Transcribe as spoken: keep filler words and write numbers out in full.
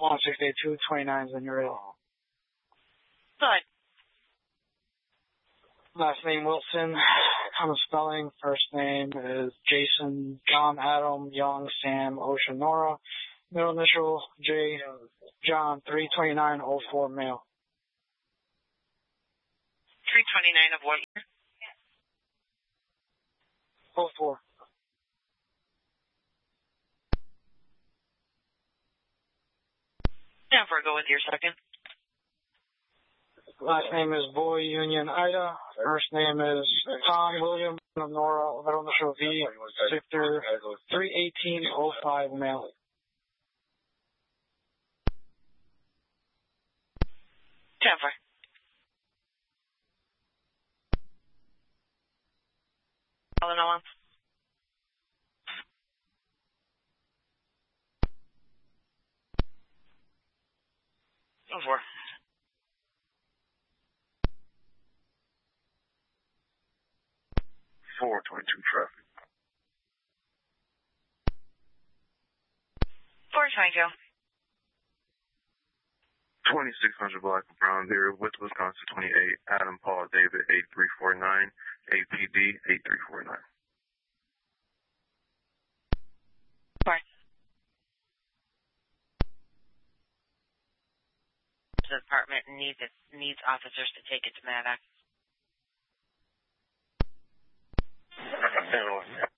one six eight two twenty-nine, then you're ready. Go ahead. Last name Wilson, common spelling. First name is Jason, John, Adam, Young, Sam, Ocean, Nora. Middle initial J, John, three twenty-nine oh four, male. three twenty-nine of what year? oh four. Never go with your second. Last name is Boy Union Ida. First name is Tom William of Nora. Middle initial V. Victor. three eighteen oh five, male. Denver. Calling on. Over. four twenty-two traffic. four twenty-two. twenty-six hundred Black and Brown here with Wisconsin twenty-eight, Adam Paul David eight three four nine, A P D eight three four nine. Four. The department needs needs officers to take it to Maddox. I